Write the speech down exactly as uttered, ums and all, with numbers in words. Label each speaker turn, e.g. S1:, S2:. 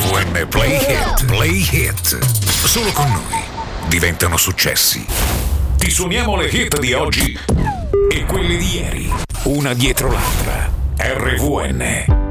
S1: vu enne Play Hit. Play Hit. Solo con noi diventano successi. Ti suoniamo le hit di oggi e quelle di ieri, una dietro l'altra. erre vu enne.